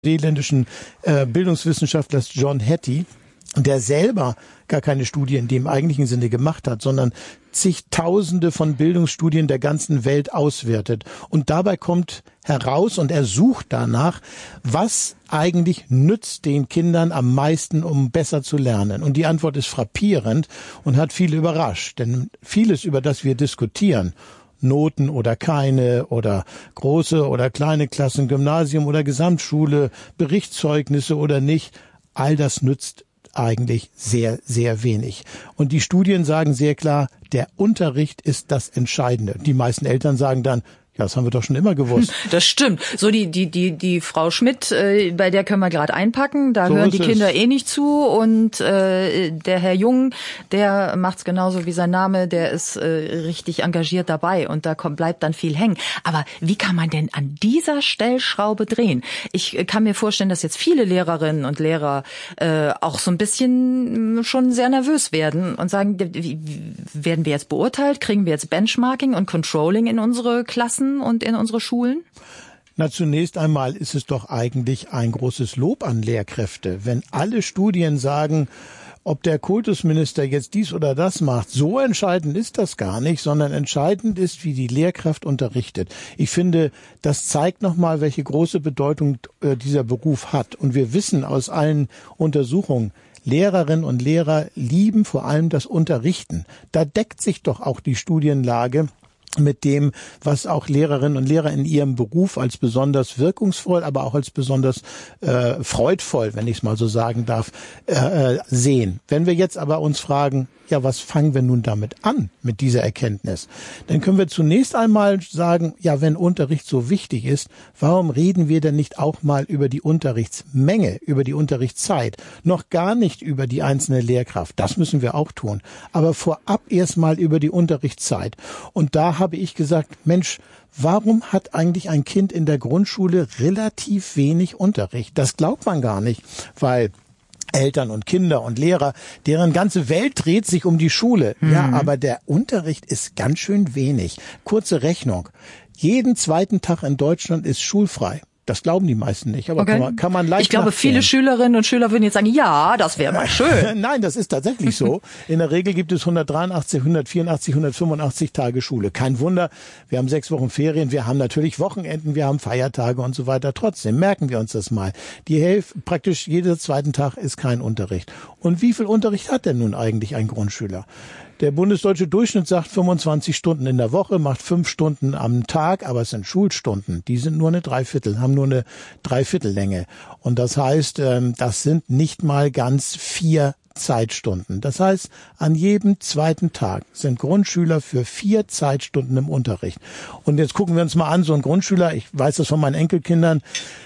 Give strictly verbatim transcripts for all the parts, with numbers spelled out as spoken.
neuseeländischen äh, Bildungswissenschaftlers John Hattie, der selber gar keine Studie in dem eigentlichen Sinne gemacht hat, sondern zigtausende von Bildungsstudien der ganzen Welt auswertet. Und dabei kommt heraus und er sucht danach, was eigentlich nützt den Kindern am meisten, um besser zu lernen. Und die Antwort ist frappierend und hat viele überrascht. Denn vieles, über das wir diskutieren, Noten oder keine oder große oder kleine Klassen, Gymnasium oder Gesamtschule, Berichtszeugnisse oder nicht, all das nützt eigentlich sehr, sehr wenig. Und die Studien sagen sehr klar, der Unterricht ist das Entscheidende. Die meisten Eltern sagen dann, ja, das haben wir doch schon immer gewusst. Das stimmt. So die die die die Frau Schmidt, äh, bei der können wir gerade einpacken. Da so hören die Kinder es. eh nicht zu. Und äh, der Herr Jung, der macht's genauso wie sein Name. Der ist äh, richtig engagiert dabei und da kommt bleibt dann viel hängen. Aber wie kann man denn an dieser Stellschraube drehen? Ich äh, kann mir vorstellen, dass jetzt viele Lehrerinnen und Lehrer äh, auch so ein bisschen schon sehr nervös werden und sagen, wie, werden wir jetzt beurteilt? Kriegen wir jetzt Benchmarking und Controlling in unsere Klassen und in unsere Schulen? Na, zunächst einmal ist es doch eigentlich ein großes Lob an Lehrkräfte. Wenn alle Studien sagen, ob der Kultusminister jetzt dies oder das macht, so entscheidend ist das gar nicht, sondern entscheidend ist, wie die Lehrkraft unterrichtet. Ich finde, das zeigt nochmal, welche große Bedeutung äh, dieser Beruf hat. Und wir wissen aus allen Untersuchungen, Lehrerinnen und Lehrer lieben vor allem das Unterrichten. Da deckt sich doch auch die Studienlage mit dem, was auch Lehrerinnen und Lehrer in ihrem Beruf als besonders wirkungsvoll, aber auch als besonders äh, freudvoll, wenn ich es mal so sagen darf, äh, sehen. Wenn wir jetzt aber uns fragen, ja, was fangen wir nun damit an, mit dieser Erkenntnis? Dann können wir zunächst einmal sagen, ja, wenn Unterricht so wichtig ist, warum reden wir denn nicht auch mal über die Unterrichtsmenge, über die Unterrichtszeit, noch gar nicht über die einzelne Lehrkraft? Das müssen wir auch tun. Aber vorab erst mal über die Unterrichtszeit. Und da habe ich gesagt, Mensch, warum hat eigentlich ein Kind in der Grundschule relativ wenig Unterricht? Das glaubt man gar nicht, weil Eltern und Kinder und Lehrer, deren ganze Welt dreht sich um die Schule. Mhm. Ja, aber der Unterricht ist ganz schön wenig. Kurze Rechnung. Jeden zweiten Tag in Deutschland ist schulfrei. Das glauben die meisten nicht, aber okay. kann, man, kann man leicht Ich glaube, nachzählen. Viele Schülerinnen und Schüler würden jetzt sagen, ja, das wäre mal schön. Nein, das ist tatsächlich so. In der Regel gibt es hundertdreiundachtzig, hundertvierundachtzig, hundertfünfundachtzig Tage Schule. Kein Wunder, wir haben sechs Wochen Ferien, wir haben natürlich Wochenenden, wir haben Feiertage und so weiter. Trotzdem merken wir uns das mal. Die Hälfte, praktisch jeder zweiten Tag ist kein Unterricht. Und wie viel Unterricht hat denn nun eigentlich ein Grundschüler? Der bundesdeutsche Durchschnitt sagt fünfundzwanzig Stunden in der Woche, macht fünf Stunden am Tag, aber es sind Schulstunden. Die sind nur eine Dreiviertel, haben nur eine Dreiviertellänge. Und das heißt, das sind nicht mal ganz vier Zeitstunden. Das heißt, an jedem zweiten Tag sind Grundschüler für vier Zeitstunden im Unterricht. Und jetzt gucken wir uns mal an, so ein Grundschüler, ich weiß das von meinen Enkelkindern,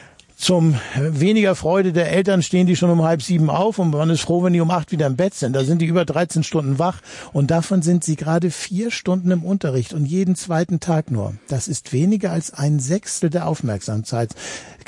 zum weniger Freude der Eltern stehen die schon um halb sieben auf und man ist froh, wenn die um acht wieder im Bett sind. Da sind die über dreizehn Stunden wach und davon sind sie gerade vier Stunden im Unterricht und jeden zweiten Tag nur. Das ist weniger als ein Sechstel der Aufmerksamkeit.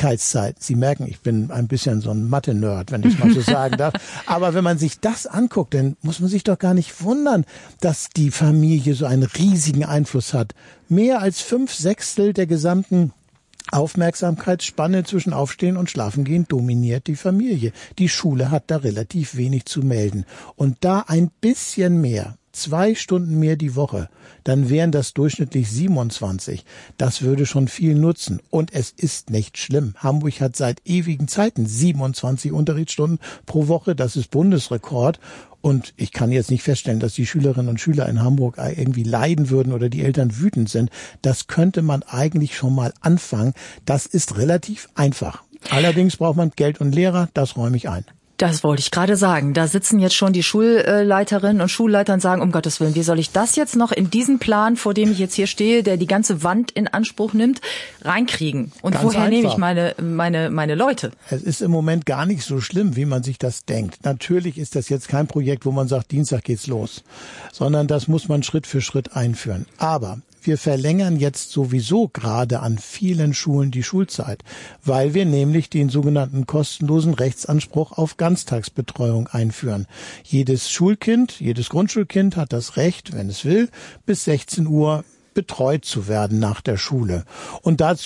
Sie merken, ich bin ein bisschen so ein Mathe-Nerd, wenn ich mal so sagen darf. Aber wenn man sich das anguckt, dann muss man sich doch gar nicht wundern, dass die Familie so einen riesigen Einfluss hat. Mehr als fünf Sechstel der gesamten Aufmerksamkeitsspanne zwischen Aufstehen und Schlafengehen dominiert die Familie. Die Schule hat da relativ wenig zu melden. Und da ein bisschen mehr, zwei Stunden mehr die Woche, dann wären das durchschnittlich siebenundzwanzig. Das würde schon viel nutzen. Und es ist nicht schlimm. Hamburg hat seit ewigen Zeiten siebenundzwanzig Unterrichtsstunden pro Woche. Das ist Bundesrekord. Und ich kann jetzt nicht feststellen, dass die Schülerinnen und Schüler in Hamburg irgendwie leiden würden oder die Eltern wütend sind. Das könnte man eigentlich schon mal anfangen. Das ist relativ einfach. Allerdings braucht man Geld und Lehrer, das räume ich ein. Das wollte ich gerade sagen. Da sitzen jetzt schon die Schulleiterinnen und Schulleiter und sagen, um Gottes Willen, wie soll ich das jetzt noch in diesen Plan, vor dem ich jetzt hier stehe, der die ganze Wand in Anspruch nimmt, reinkriegen? Und Ganz woher einfach. nehme ich meine, meine, meine Leute? Es ist im Moment gar nicht so schlimm, wie man sich das denkt. Natürlich ist das jetzt kein Projekt, wo man sagt, Dienstag geht's los, sondern das muss man Schritt für Schritt einführen. Aber wir verlängern jetzt sowieso gerade an vielen Schulen die Schulzeit, weil wir nämlich den sogenannten kostenlosen Rechtsanspruch auf Ganztagsbetreuung einführen. Jedes Schulkind, jedes Grundschulkind hat das Recht, wenn es will, bis sechzehn Uhr betreut zu werden nach der Schule. Und dazu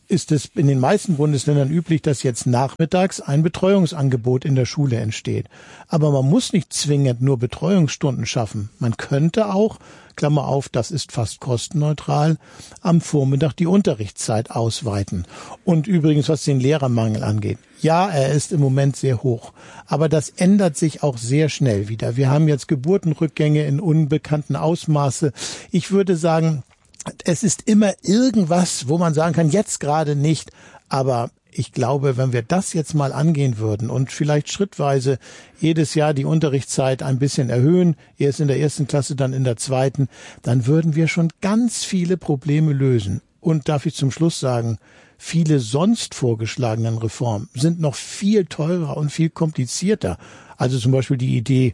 ist es in den meisten Bundesländern üblich, dass jetzt nachmittags ein Betreuungsangebot in der Schule entsteht. Aber man muss nicht zwingend nur Betreuungsstunden schaffen. Man könnte auch, Klammer auf, das ist fast kostenneutral, am Vormittag die Unterrichtszeit ausweiten. Und übrigens, was den Lehrermangel angeht. Ja, er ist im Moment sehr hoch. Aber das ändert sich auch sehr schnell wieder. Wir haben jetzt Geburtenrückgänge in unbekannten Ausmaße. Ich würde sagen, es ist immer irgendwas, wo man sagen kann, jetzt gerade nicht, aber ich glaube, wenn wir das jetzt mal angehen würden und vielleicht schrittweise jedes Jahr die Unterrichtszeit ein bisschen erhöhen, erst in der ersten Klasse, dann in der zweiten, dann würden wir schon ganz viele Probleme lösen. Und darf ich zum Schluss sagen, viele sonst vorgeschlagenen Reformen sind noch viel teurer und viel komplizierter. Also zum Beispiel die Idee,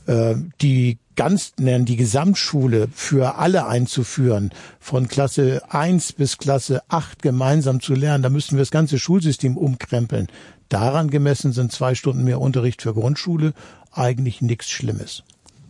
die ganz nennen, die Gesamtschule für alle einzuführen, von Klasse eins bis Klasse acht gemeinsam zu lernen, da müssten wir das ganze Schulsystem umkrempeln. Daran gemessen sind zwei Stunden mehr Unterricht für Grundschule eigentlich nichts Schlimmes.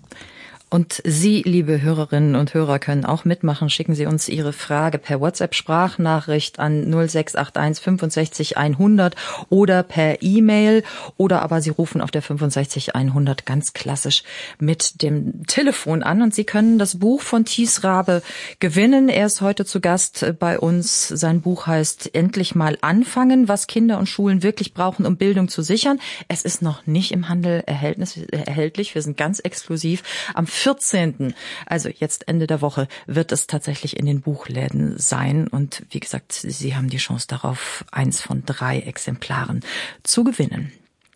Und Sie, liebe Hörerinnen und Hörer, können auch mitmachen. Schicken Sie uns Ihre Frage per WhatsApp-Sprachnachricht an null sechs acht eins fünfundsechzig hundert oder per E-Mail. Oder aber Sie rufen auf der fünfundsechzig hundert ganz klassisch mit dem Telefon an. Und Sie können das Buch von Thies Rabe gewinnen. Er ist heute zu Gast bei uns. Sein Buch heißt Endlich mal anfangen, was Kinder und Schulen wirklich brauchen, um Bildung zu sichern. Es ist noch nicht im Handel erhältlich. Wir sind ganz exklusiv. Am vierzehnten, also jetzt Ende der Woche, wird es tatsächlich in den Buchläden sein. Und wie gesagt, Sie haben die Chance darauf, eins von drei Exemplaren zu gewinnen.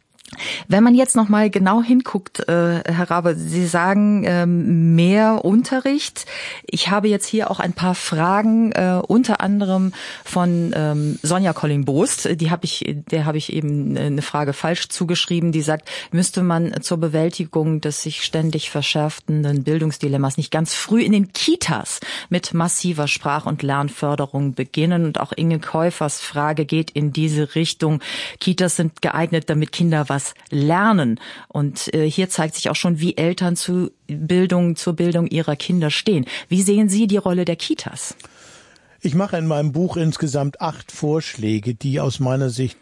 Wenn man jetzt noch mal genau hinguckt, äh, Herr Rabe, Sie sagen ähm, mehr Unterricht. Ich habe jetzt hier auch ein paar Fragen, äh, unter anderem von ähm, Sonja Colling-Boost. Die habe ich, der habe ich eben eine Frage falsch zugeschrieben. Die sagt, müsste man zur Bewältigung des sich ständig verschärfenden Bildungsdilemmas nicht ganz früh in den Kitas mit massiver Sprach- und Lernförderung beginnen? Und auch Inge Käufers Frage geht in diese Richtung. Kitas sind geeignet, damit Kinder was lernen. Und äh, hier zeigt sich auch schon, wie Eltern zu Bildung, zur Bildung ihrer Kinder stehen. Wie sehen Sie die Rolle der Kitas? Ich mache in meinem Buch insgesamt acht Vorschläge, die aus meiner Sicht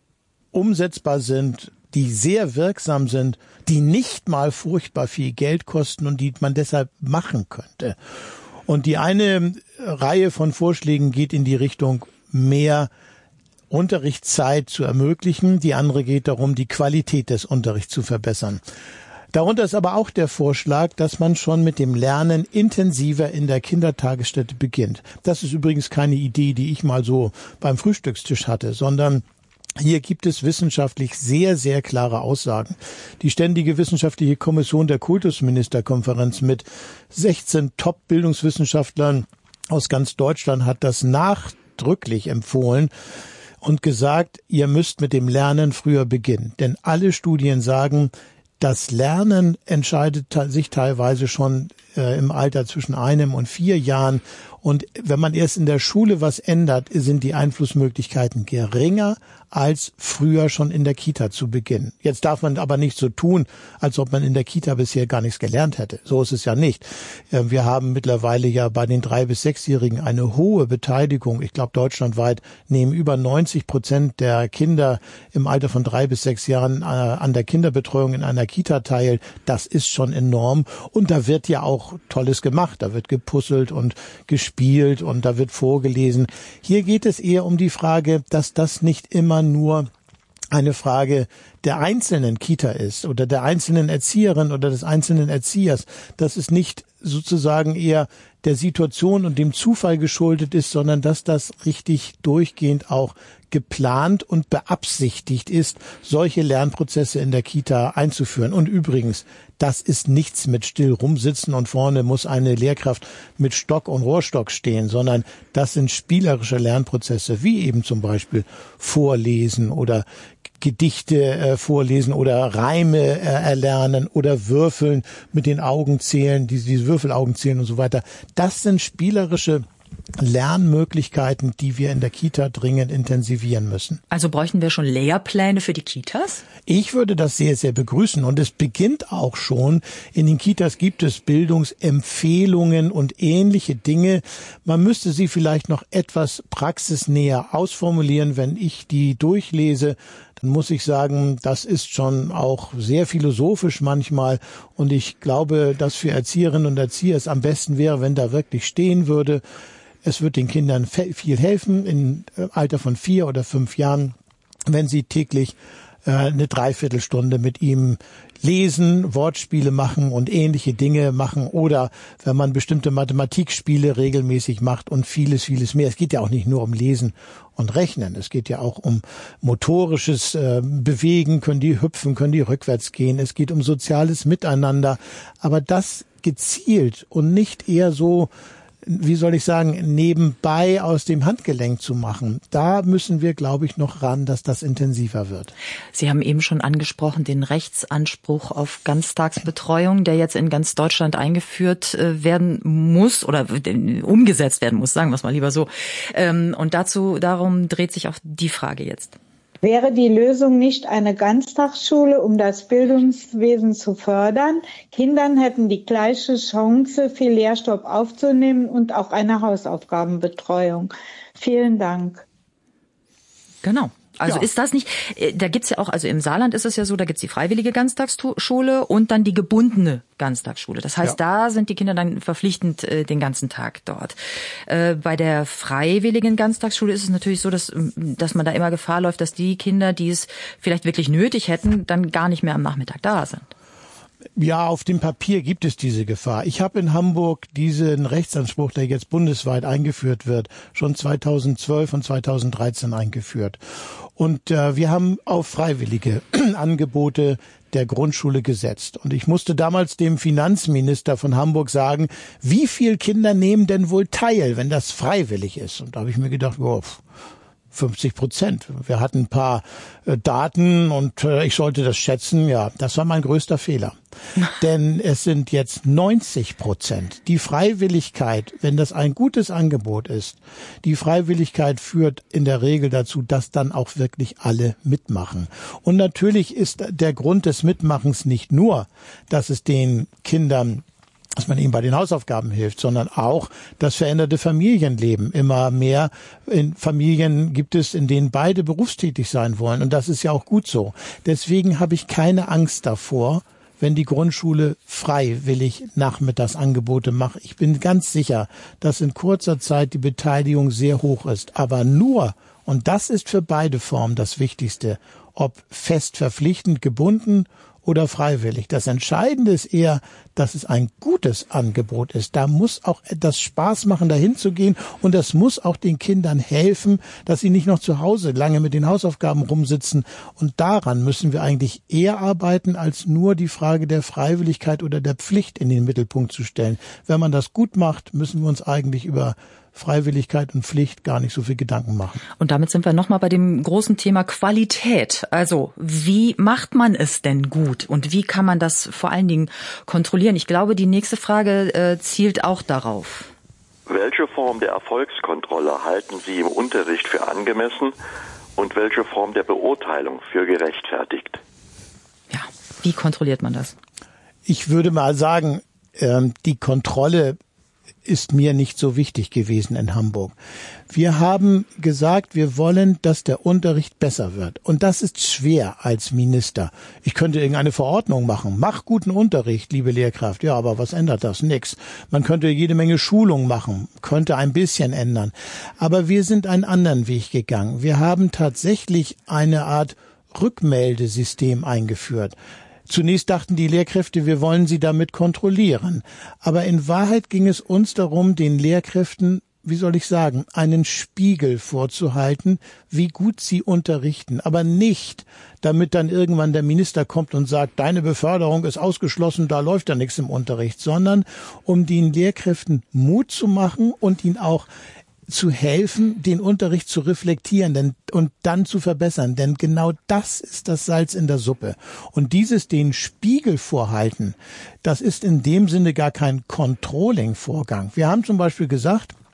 umsetzbar sind, die sehr wirksam sind, die nicht mal furchtbar viel Geld kosten und die man deshalb machen könnte. Und die eine Reihe von Vorschlägen geht in die Richtung mehr Unterrichtszeit zu ermöglichen. Die andere geht darum, die Qualität des Unterrichts zu verbessern. Darunter ist aber auch der Vorschlag, dass man schon mit dem Lernen intensiver in der Kindertagesstätte beginnt. Das ist übrigens keine Idee, die ich mal so beim Frühstückstisch hatte, sondern hier gibt es wissenschaftlich sehr, sehr klare Aussagen. Die Ständige Wissenschaftliche Kommission der Kultusministerkonferenz mit sechzehn Top-Bildungswissenschaftlern aus ganz Deutschland hat das nachdrücklich empfohlen und gesagt, ihr müsst mit dem Lernen früher beginnen. Denn alle Studien sagen, das Lernen entscheidet sich teilweise schon äh, im Alter zwischen einem und vier Jahren. Und wenn man erst in der Schule was ändert, sind die Einflussmöglichkeiten geringer, als früher schon in der Kita zu beginnen. Jetzt darf man aber nicht so tun, als ob man in der Kita bisher gar nichts gelernt hätte. So ist es ja nicht. Wir haben mittlerweile ja bei den drei- bis sechsjährigen eine hohe Beteiligung. Ich glaube, deutschlandweit nehmen über neunzig Prozent der Kinder im Alter von drei bis sechs Jahren an der Kinderbetreuung in einer Kita teil. Das ist schon enorm. Und da wird ja auch Tolles gemacht. Da wird gepuzzelt und gespielt und da wird vorgelesen. Hier geht es eher um die Frage, dass das nicht immer nur eine Frage der einzelnen Kita ist oder der einzelnen Erzieherin oder des einzelnen Erziehers, dass es nicht sozusagen eher der Situation und dem Zufall geschuldet ist, sondern dass das richtig durchgehend auch geplant und beabsichtigt ist, solche Lernprozesse in der Kita einzuführen. Und übrigens, das ist nichts mit still rumsitzen und vorne muss eine Lehrkraft mit Stock und Rohrstock stehen, sondern das sind spielerische Lernprozesse, wie eben zum Beispiel Vorlesen oder Gedichte äh, vorlesen oder Reime äh, erlernen oder Würfeln mit den Augen zählen, diese, diese Würfelaugen zählen und so weiter. Das sind spielerische Lernmöglichkeiten, die wir in der Kita dringend intensivieren müssen. Also bräuchten wir schon Lehrpläne für die Kitas? Ich würde das sehr, sehr begrüßen. Und es beginnt auch schon. In den Kitas gibt es Bildungsempfehlungen und ähnliche Dinge. Man müsste sie vielleicht noch etwas praxisnäher ausformulieren. Wenn ich die durchlese, dann muss ich sagen, das ist schon auch sehr philosophisch manchmal. Und ich glaube, dass für Erzieherinnen und Erzieher es am besten wäre, wenn da wirklich stehen würde: Es wird den Kindern viel helfen im Alter von vier oder fünf Jahren, wenn sie täglich äh, eine Dreiviertelstunde mit ihm lesen, Wortspiele machen und ähnliche Dinge machen, oder wenn man bestimmte Mathematikspiele regelmäßig macht und vieles, vieles mehr. Es geht ja auch nicht nur um Lesen und Rechnen. Es geht ja auch um motorisches äh, Bewegen. Können die hüpfen, können die rückwärts gehen. Es geht um soziales Miteinander. Aber das gezielt und nicht eher so, wie soll ich sagen, nebenbei aus dem Handgelenk zu machen. Da müssen wir, glaube ich, noch ran, dass das intensiver wird. Sie haben eben schon angesprochen, den Rechtsanspruch auf Ganztagsbetreuung, der jetzt in ganz Deutschland eingeführt werden muss oder umgesetzt werden muss, sagen wir es mal lieber so. Und dazu, darum dreht sich auch die Frage jetzt. Wäre die Lösung nicht eine Ganztagsschule, um das Bildungswesen zu fördern? Kindern hätten die gleiche Chance, viel Lehrstoff aufzunehmen und auch eine Hausaufgabenbetreuung. Vielen Dank. Genau. Also ja. Ist das nicht, da gibt's ja auch, also im Saarland ist es ja so, da gibt's die freiwillige Ganztagsschule und dann die gebundene Ganztagsschule. Das heißt, ja. da sind die Kinder dann verpflichtend äh, den ganzen Tag dort. Äh, bei der freiwilligen Ganztagsschule ist es natürlich so, dass, dass man da immer Gefahr läuft, dass die Kinder, die es vielleicht wirklich nötig hätten, dann gar nicht mehr am Nachmittag da sind. Ja, auf dem Papier gibt es diese Gefahr. Ich habe in Hamburg diesen Rechtsanspruch, der jetzt bundesweit eingeführt wird, schon zweitausendzwölf und zweitausenddreizehn eingeführt. Und äh, wir haben auf freiwillige Angebote der Grundschule gesetzt. Und ich musste damals dem Finanzminister von Hamburg sagen, wie viele Kinder nehmen denn wohl teil, wenn das freiwillig ist? Und da habe ich mir gedacht, oh, fünfzig Prozent. Wir hatten ein paar äh, Daten und äh, ich sollte das schätzen. Ja, das war mein größter Fehler. Denn es sind jetzt neunzig Prozent. Die Freiwilligkeit, wenn das ein gutes Angebot ist, die Freiwilligkeit führt in der Regel dazu, dass dann auch wirklich alle mitmachen. Und natürlich ist der Grund des Mitmachens nicht nur, dass es den Kindern, dass man ihnen bei den Hausaufgaben hilft, sondern auch das veränderte Familienleben. Immer mehr in Familien gibt es, in denen beide berufstätig sein wollen. Und das ist ja auch gut so. Deswegen habe ich keine Angst davor, wenn die Grundschule freiwillig Nachmittagsangebote macht. Ich bin ganz sicher, dass in kurzer Zeit die Beteiligung sehr hoch ist. Aber nur, und das ist für beide Formen das Wichtigste, ob fest verpflichtend gebunden oder freiwillig. Das Entscheidende ist eher, dass es ein gutes Angebot ist. Da muss auch etwas Spaß machen, dahin zu gehen. Und das muss auch den Kindern helfen, dass sie nicht noch zu Hause lange mit den Hausaufgaben rumsitzen. Und daran müssen wir eigentlich eher arbeiten, als nur die Frage der Freiwilligkeit oder der Pflicht in den Mittelpunkt zu stellen. Wenn man das gut macht, müssen wir uns eigentlich über Freiwilligkeit und Pflicht gar nicht so viel Gedanken machen. Und damit sind wir nochmal bei dem großen Thema Qualität. Also wie macht man es denn gut und wie kann man das vor allen Dingen kontrollieren? Ich glaube, die nächste Frage äh, zielt auch darauf. Welche Form der Erfolgskontrolle halten Sie im Unterricht für angemessen und welche Form der Beurteilung für gerechtfertigt? Ja, wie kontrolliert man das? Ich würde mal sagen, ähm, die Kontrolle ist mir nicht so wichtig gewesen in Hamburg. Wir haben gesagt, wir wollen, dass der Unterricht besser wird. Und das ist schwer als Minister. Ich könnte irgendeine Verordnung machen. Mach guten Unterricht, liebe Lehrkraft. Ja, aber was ändert das? Nix. Man könnte jede Menge Schulung machen, könnte ein bisschen ändern. Aber wir sind einen anderen Weg gegangen. Wir haben tatsächlich eine Art Rückmeldesystem eingeführt. Zunächst dachten die Lehrkräfte, wir wollen sie damit kontrollieren. Aber in Wahrheit ging es uns darum, den Lehrkräften, wie soll ich sagen, einen Spiegel vorzuhalten, wie gut sie unterrichten. Aber nicht, damit dann irgendwann der Minister kommt und sagt, deine Beförderung ist ausgeschlossen, da läuft ja nichts im Unterricht, sondern um den Lehrkräften Mut zu machen und ihnen auch zu helfen, den Unterricht zu reflektieren denn, und dann zu verbessern. Denn genau das ist das Salz in der Suppe. Und dieses den Spiegel vorhalten, das ist in dem Sinne gar kein Controlling-Vorgang. Wir haben zum Beispiel gesagt,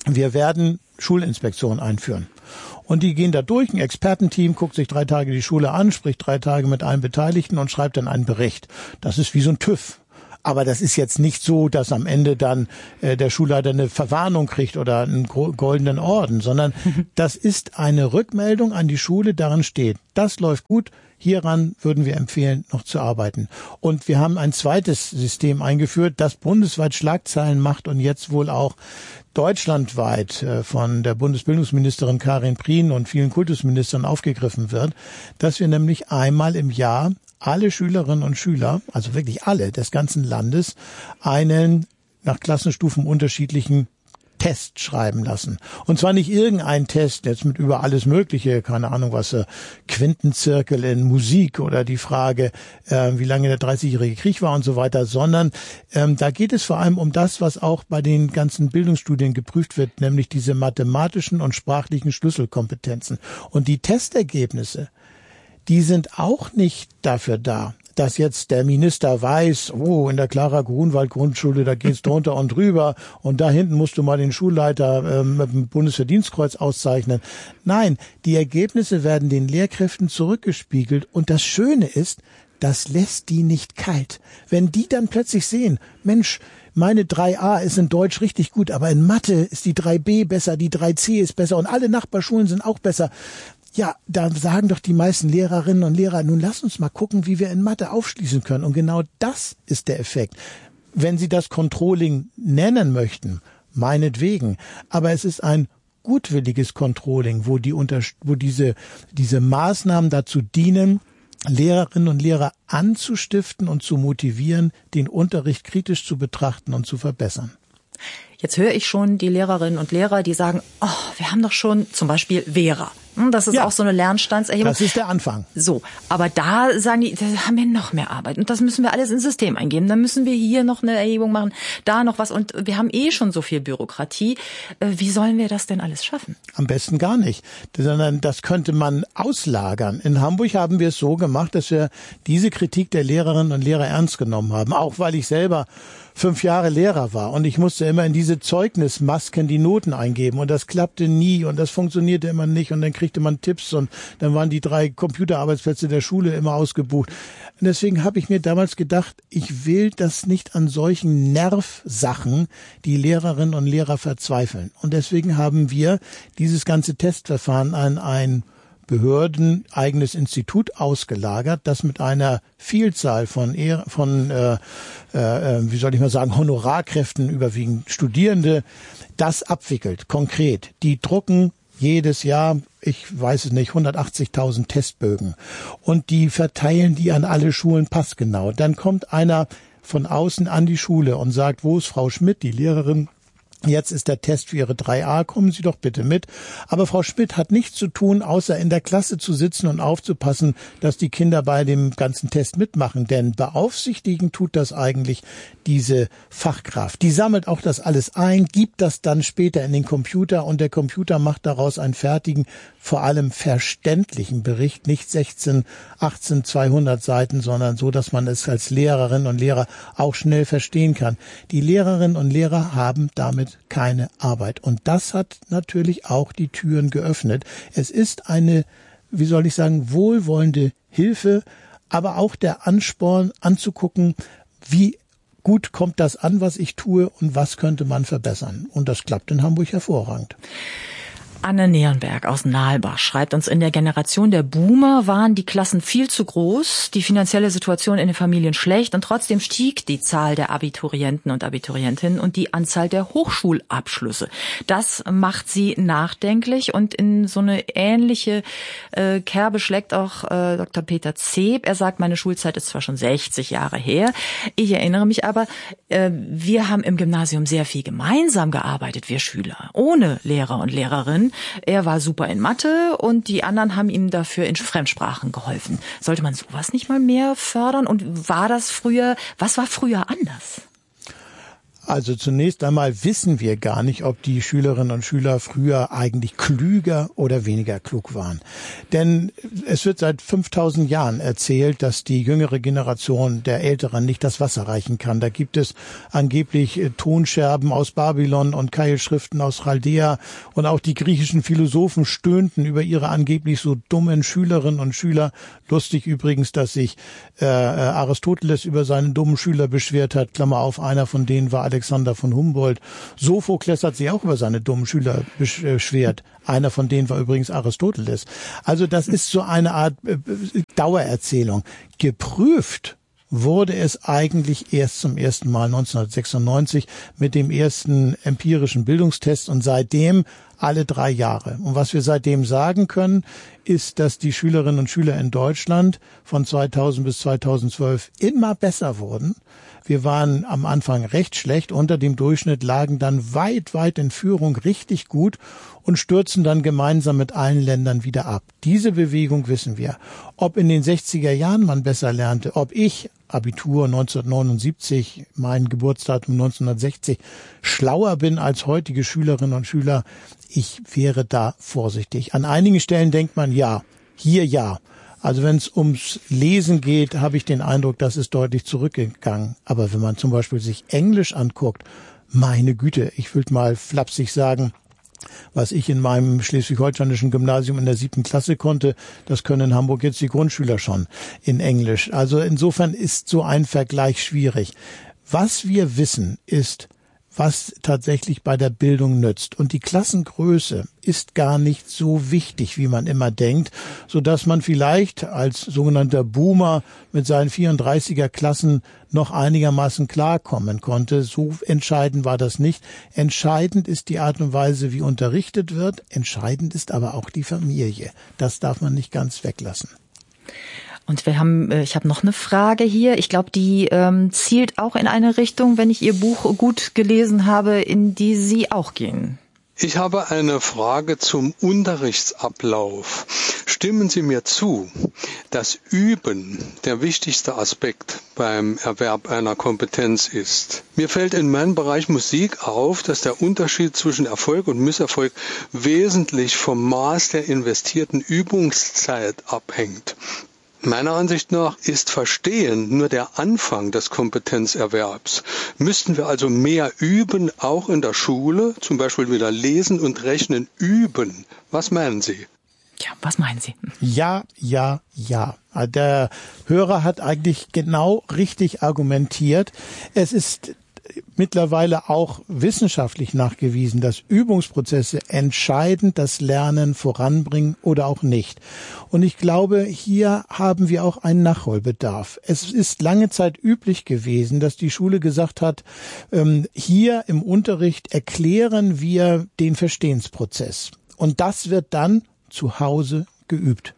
wir werden Schulinspektionen einführen. Und die gehen da durch, ein Expertenteam guckt sich drei Tage die Schule an, spricht drei Tage mit allen Beteiligten und schreibt dann einen Bericht. Das ist wie so ein TÜV. Aber das ist jetzt nicht so, dass am Ende dann äh, der Schulleiter eine Verwarnung kriegt oder einen goldenen Orden, sondern das ist eine Rückmeldung an die Schule, darin steht, das läuft gut, hieran würden wir empfehlen, noch zu arbeiten. Und wir haben ein zweites System eingeführt, das bundesweit Schlagzeilen macht und jetzt wohl auch deutschlandweit äh, von der Bundesbildungsministerin Karin Prien und vielen Kultusministern aufgegriffen wird, dass wir nämlich einmal im Jahr alle Schülerinnen und Schüler, also wirklich alle des ganzen Landes, einen nach Klassenstufen unterschiedlichen Test schreiben lassen. Und zwar nicht irgendein Test, jetzt mit über alles Mögliche, keine Ahnung was, äh, Quintenzirkel in Musik oder die Frage, äh, wie lange der dreißigjährige Krieg war und so weiter, sondern ähm, da geht es vor allem um das, was auch bei den ganzen Bildungsstudien geprüft wird, nämlich diese mathematischen und sprachlichen Schlüsselkompetenzen. Und die Testergebnisse, die sind auch nicht dafür da, dass jetzt der Minister weiß, oh, in der Clara-Grunwald-Grundschule, da geht's drunter und drüber und da hinten musst du mal den Schulleiter ähm, mit dem Bundesverdienstkreuz auszeichnen. Nein, die Ergebnisse werden den Lehrkräften zurückgespiegelt und das Schöne ist, das lässt die nicht kalt. Wenn die dann plötzlich sehen, Mensch, meine drei a ist in Deutsch richtig gut, aber in Mathe ist die drei b besser, die drei c ist besser und alle Nachbarschulen sind auch besser. Ja, da sagen doch die meisten Lehrerinnen und Lehrer, nun lass uns mal gucken, wie wir in Mathe aufschließen können. Und genau das ist der Effekt. Wenn Sie das Controlling nennen möchten, meinetwegen. Aber es ist ein gutwilliges Controlling, wo die unter, wo diese, diese Maßnahmen dazu dienen, Lehrerinnen und Lehrer anzustiften und zu motivieren, den Unterricht kritisch zu betrachten und zu verbessern. Jetzt höre ich schon die Lehrerinnen und Lehrer, die sagen, oh, wir haben doch schon zum Beispiel Vera. Das ist ja auch so eine Lernstandserhebung. Das ist der Anfang. So, aber da sagen die, da haben wir noch mehr Arbeit und das müssen wir alles ins System eingeben. Dann müssen wir hier noch eine Erhebung machen, da noch was und wir haben eh schon so viel Bürokratie. Wie sollen wir das denn alles schaffen? Am besten gar nicht, sondern das könnte man auslagern. In Hamburg haben wir es so gemacht, dass wir diese Kritik der Lehrerinnen und Lehrer ernst genommen haben, auch weil ich selber fünf Jahre Lehrer war und ich musste immer in diese Zeugnismasken die Noten eingeben und das klappte nie und das funktionierte immer nicht und dann kriegte man Tipps und dann waren die drei Computerarbeitsplätze der Schule immer ausgebucht. Und deswegen habe ich mir damals gedacht, ich will das nicht an solchen Nervsachen die Lehrerinnen und Lehrer verzweifeln. Und deswegen haben wir dieses ganze Testverfahren an ein behördeneigenes Institut ausgelagert, das mit einer Vielzahl von von äh, äh, wie soll ich mal sagen Honorarkräften, überwiegend Studierende, das abwickelt. Konkret, die drucken jedes Jahr, ich weiß es nicht, hundertachtzigtausend Testbögen und die verteilen die an alle Schulen passgenau. Dann kommt einer von außen an die Schule und sagt, wo ist Frau Schmidt, die Lehrerin? Jetzt ist der Test für Ihre drei a, kommen Sie doch bitte mit. Aber Frau Schmidt hat nichts zu tun, außer in der Klasse zu sitzen und aufzupassen, dass die Kinder bei dem ganzen Test mitmachen. Denn beaufsichtigen tut das eigentlich diese Fachkraft. Die sammelt auch das alles ein, gibt das dann später in den Computer und der Computer macht daraus einen fertigen, vor allem verständlichen Bericht. Nicht sechzehn, achtzehn, zweihundert Seiten, sondern so, dass man es als Lehrerin und Lehrer auch schnell verstehen kann. Die Lehrerinnen und Lehrer haben damit keine Arbeit. Und das hat natürlich auch die Türen geöffnet. Es ist eine, wie soll ich sagen, wohlwollende Hilfe, aber auch der Ansporn anzugucken, wie gut kommt das an, was ich tue und was könnte man verbessern. Und das klappt in Hamburg hervorragend. Anne Nierenberg aus Nahlbach schreibt uns, in der Generation der Boomer waren die Klassen viel zu groß, die finanzielle Situation in den Familien schlecht und trotzdem stieg die Zahl der Abiturienten und Abiturientinnen und die Anzahl der Hochschulabschlüsse. Das macht sie nachdenklich und in so eine ähnliche äh, Kerbe schlägt auch äh, Doktor Peter Zeb. Er sagt, meine Schulzeit ist zwar schon sechzig Jahre her, ich erinnere mich aber, äh, wir haben im Gymnasium sehr viel gemeinsam gearbeitet, wir Schüler, ohne Lehrer und Lehrerinnen. Er war super in Mathe und die anderen haben ihm dafür in Fremdsprachen geholfen. Sollte man sowas nicht mal mehr fördern? Und war das früher, was war früher anders? Also zunächst einmal wissen wir gar nicht, ob die Schülerinnen und Schüler früher eigentlich klüger oder weniger klug waren. Denn es wird seit fünftausend Jahren erzählt, dass die jüngere Generation der Älteren nicht das Wasser reichen kann. Da gibt es angeblich Tonscherben aus Babylon und Keilschriften aus Chaldea. Und auch die griechischen Philosophen stöhnten über ihre angeblich so dummen Schülerinnen und Schüler. Lustig übrigens, dass sich äh, Aristoteles über seinen dummen Schüler beschwert hat. Klammer auf, einer von denen war Alexander von Humboldt. Sophokles hat sich auch über seine dummen Schüler beschwert. Einer von denen war übrigens Aristoteles. Also das ist so eine Art äh, Dauererzählung. Geprüft wurde es eigentlich erst zum ersten Mal neunzehnhundertsechsundneunzig mit dem ersten empirischen Bildungstest und seitdem alle drei Jahre. Und was wir seitdem sagen können, ist, dass die Schülerinnen und Schüler in Deutschland von zweitausend bis zweitausendzwölf immer besser wurden. Wir waren am Anfang recht schlecht, unter dem Durchschnitt, lagen dann weit, weit in Führung, richtig gut und stürzen dann gemeinsam mit allen Ländern wieder ab. Diese Bewegung wissen wir. Ob in den sechziger Jahren man besser lernte, ob ich, Abitur neunzehnhundertneunundsiebzig, mein Geburtsdatum neunzehnhundertsechzig, schlauer bin als heutige Schülerinnen und Schüler, ich wäre da vorsichtig. An einigen Stellen denkt man, ja, hier ja. Also wenn es ums Lesen geht, habe ich den Eindruck, das ist deutlich zurückgegangen. Aber wenn man zum Beispiel sich Englisch anguckt, meine Güte, ich würde mal flapsig sagen, was ich in meinem schleswig-holsteinischen Gymnasium in der siebten Klasse konnte, das können in Hamburg jetzt die Grundschüler schon in Englisch. Also insofern ist so ein Vergleich schwierig. Was wir wissen ist, was tatsächlich bei der Bildung nützt. Und die Klassengröße ist gar nicht so wichtig, wie man immer denkt, so dass man vielleicht als sogenannter Boomer mit seinen vierunddreißiger Klassen noch einigermaßen klarkommen konnte. So entscheidend war das nicht. Entscheidend ist die Art und Weise, wie unterrichtet wird. Entscheidend ist aber auch die Familie. Das darf man nicht ganz weglassen. Und wir haben, ich habe noch eine Frage hier. Ich glaube, die ähm, zielt auch in eine Richtung, wenn ich Ihr Buch gut gelesen habe, in die Sie auch gehen. Ich habe eine Frage zum Unterrichtsablauf. Stimmen Sie mir zu, dass Üben der wichtigste Aspekt beim Erwerb einer Kompetenz ist? Mir fällt in meinem Bereich Musik auf, dass der Unterschied zwischen Erfolg und Misserfolg wesentlich vom Maß der investierten Übungszeit abhängt. Meiner Ansicht nach ist Verstehen nur der Anfang des Kompetenzerwerbs. Müssten wir also mehr üben, auch in der Schule, zum Beispiel wieder Lesen und Rechnen üben? Was meinen Sie? Ja, was meinen Sie? Ja, ja, ja. Der Hörer hat eigentlich genau richtig argumentiert. Es ist mittlerweile auch wissenschaftlich nachgewiesen, dass Übungsprozesse entscheidend das Lernen voranbringen oder auch nicht. Und ich glaube, hier haben wir auch einen Nachholbedarf. Es ist lange Zeit üblich gewesen, dass die Schule gesagt hat, ähm, hier im Unterricht erklären wir den Verstehensprozess. Und das wird dann zu Hause geübt.